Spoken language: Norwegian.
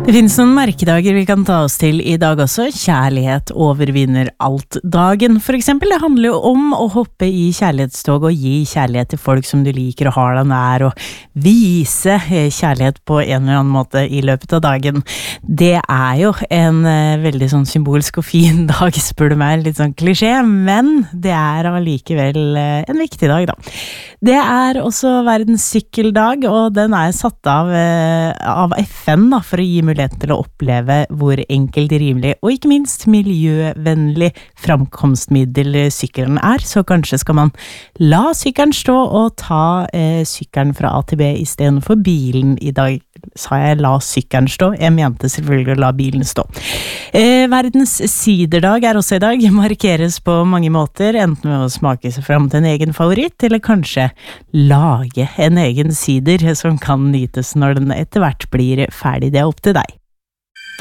Det finnes noen merkedager vi kan ta oss til I dag også. Kjærlighet overvinner alt dagen. For eksempel, det handler jo om å hoppe I kjærlighetstog og gi kjærlighet til folk som du liker og har deg nær, og vise kjærlighet på en eller annen måte I løpet av dagen. Det jo en veldig sånn symbolsk og fin dag, spør du meg, litt sånn klisjé, men det allikevel en viktig dag da. Det også verdens sykkeldag, og den satt av FN da, for å gi mulighet til å oppleve hvor enkelt, rimelig og ikke minst miljøvennlig framkomstmiddel sykkelen så kanskje skal man la sykkelen stå og ta sykkelen fra A til B I stedet for bilen I dag. Sa jeg la sykkelen stå? Jeg mente selvfølgelig å la bilen stå. Verdens siderdag også I dag, markeres på mange måter, enten med å smake seg frem til en egen favoritt, eller kanskje lage en egen sider som kan nytes når den etter hvert blir ferdig. Det opp til deg.